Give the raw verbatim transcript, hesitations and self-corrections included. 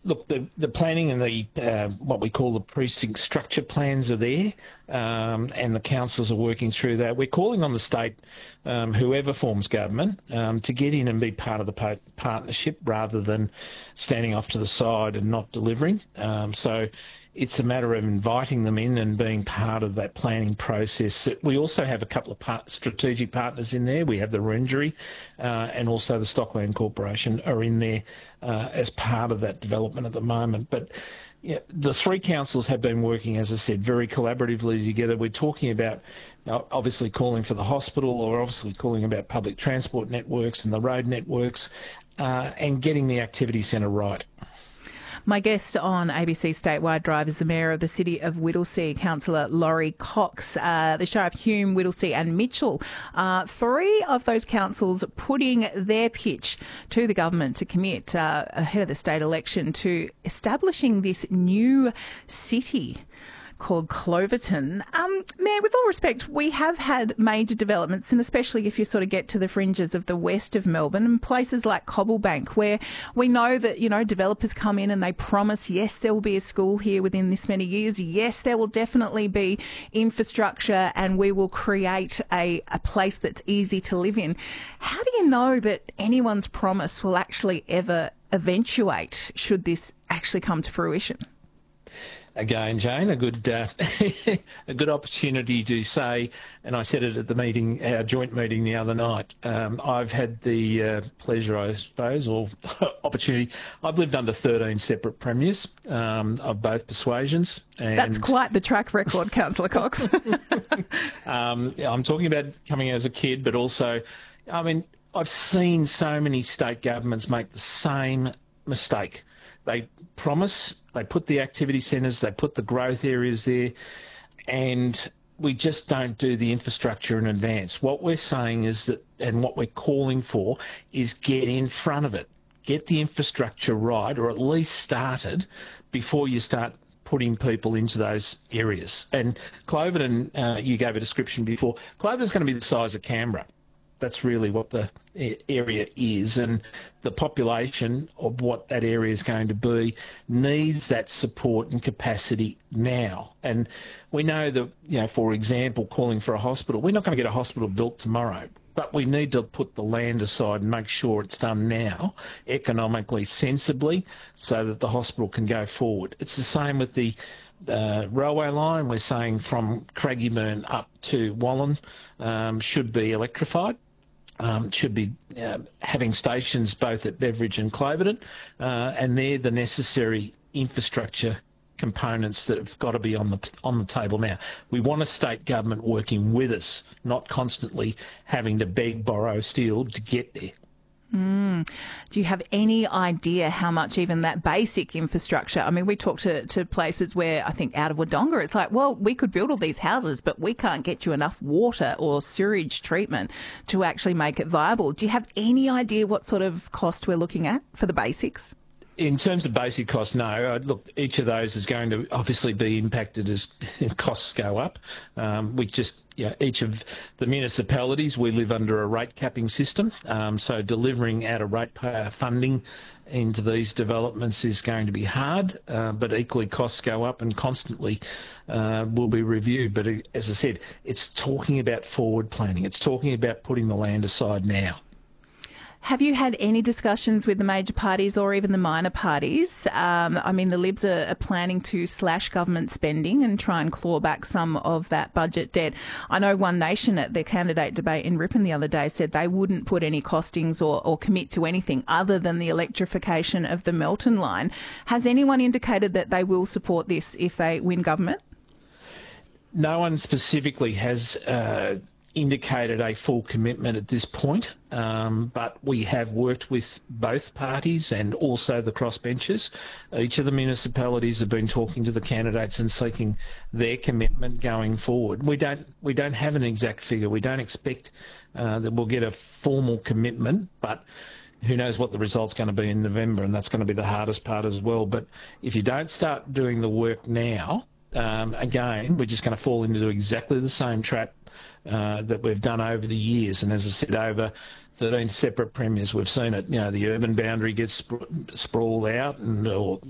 Look, the, the planning and the uh, what we call the precinct structure plans are there, um, and the councils are working through that. We're calling on the state, um, whoever forms government, um, to get in and be part of the pa partnership rather than standing off to the side and not delivering. Um, so it's a matter of inviting them in and being part of that planning process. We also have a couple of part strategic partners in there. We have the Rendery uh, and also the Stockland Corporation are in there uh, as part of that development at the moment. But yeah, the three councils have been working, as I said, very collaboratively together. We're talking about you know, obviously calling for the hospital, or obviously calling about public transport networks and the road networks, uh, and getting the activity centre right. My guest on A B C Statewide Drive is the Mayor of the City of Whittlesea, Councillor Laurie Cox. Uh, the Sheriff Hume, Whittlesea and Mitchell, uh, three of those councils putting their pitch to the government to commit uh, ahead of the state election to establishing this new city called Cloverton. Um, Mayor, with all respect, we have had major developments, and especially if you sort of get to the fringes of the west of Melbourne and places like Cobblebank, where we know that, you know, developers come in and they promise, yes, there will be a school here within this many years. Yes, there will definitely be infrastructure and we will create a, a place that's easy to live in. How do you know that anyone's promise will actually ever eventuate should this actually come to fruition? Again, Jane, a good uh, a good opportunity to say, and I said it at the meeting, our joint meeting the other night. Um, I've had the uh, pleasure, I suppose, or opportunity. I've lived under thirteen separate premiers um, of both persuasions. And that's quite the track record, Councillor Cox. um, I'm talking about coming as a kid, but also, I mean, I've seen so many state governments make the same mistake. They promise, they put the activity centres, they put the growth areas there, and we just don't do the infrastructure in advance. What we're saying is that, and what we're calling for, is get in front of it. Get the infrastructure right, or at least started, before you start putting people into those areas. And Cloverton, uh, you gave a description before, Cloverton's going to be the size of Canberra. That's really what the area is, and the population of what that area is going to be needs that support and capacity now. And we know that, you know, for example, calling for a hospital, we're not going to get a hospital built tomorrow, but we need to put the land aside and make sure it's done now, economically, sensibly, so that the hospital can go forward. It's the same with the Uh, railway line. We're saying from Craigieburn up to Wallan um, should be electrified. Um, should be uh, having stations both at Beveridge and Cloverton, uh, and they're the necessary infrastructure components that have got to be on the on the table now. We want a state government working with us, not constantly having to beg, borrow, steal to get there. Mm. Do you have any idea how much even that basic infrastructure? I mean, we talk to, to places where I think out of Wodonga, it's like, well, we could build all these houses, but we can't get you enough water or sewage treatment to actually make it viable. Do you have any idea what sort of cost we're looking at for the basics? In terms of basic costs, no. Look, each of those is going to obviously be impacted as costs go up. Um, we just, you know, each of the municipalities, we live under a rate capping system. Um, so delivering out of ratepayer funding into these developments is going to be hard, uh, but equally costs go up and constantly uh, will be reviewed. But as I said, it's talking about forward planning. It's talking about putting the land aside now. Have you had any discussions with the major parties or even the minor parties? Um, I mean, the Libs are, are planning to slash government spending and try and claw back some of that budget debt. I know One Nation at their candidate debate in Ripon the other day said they wouldn't put any costings or, or commit to anything other than the electrification of the Melton line. Has anyone indicated that they will support this if they win government? No one specifically has uh, indicated a full commitment at this point, um, but we have worked with both parties and also the crossbenchers. Each of the municipalities have been talking to the candidates and seeking their commitment going forward. We don't we don't have an exact figure. We don't expect uh, that we'll get a formal commitment, but who knows what the result's going to be in November, and that's going to be the hardest part as well. But if you don't start doing the work now, um, again, we're just going to fall into exactly the same trap Uh, that we've done over the years. And as I said, over thirteen separate premiers, we've seen it. You know, the urban boundary gets sprawled out, and or